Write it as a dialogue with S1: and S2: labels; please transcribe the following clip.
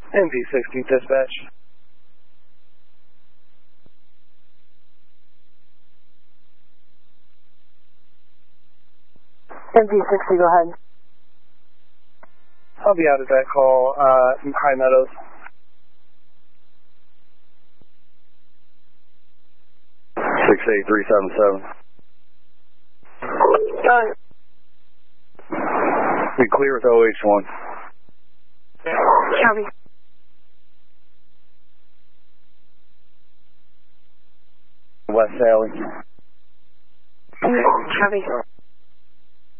S1: NV60 dispatch.
S2: NV60, go ahead.
S1: I'll be out at that call, High Meadows.
S3: Six 8377. We clear with OH1.
S2: Copy.
S3: West Alley.
S2: Copy.